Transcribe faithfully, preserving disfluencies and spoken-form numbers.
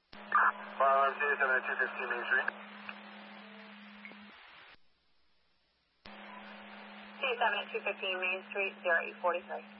Five seven at two fifteen Main Street. C seven at two fifteen Main Street, zero eight forty-three.